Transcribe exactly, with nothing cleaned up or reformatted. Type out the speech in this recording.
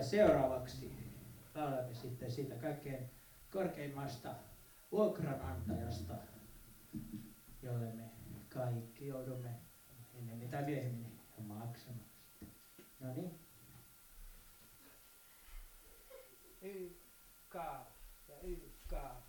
seuraavaksi laulamme sitten siitä kaikkein korkeimmasta vuokranantajasta, jolle me kaikki joudumme ennemmin tai myöhemmin maksamaan. No niin. Y, K ja Y, K.